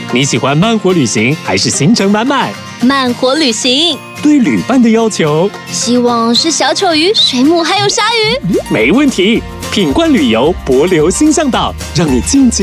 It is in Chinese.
你喜欢慢活旅行还是行程满满？ 慢活旅行， 对旅伴的要求， 希望是小丑鱼、水母还有鲨鱼。 没问题。品冠旅游帛琉星象岛，让你尽情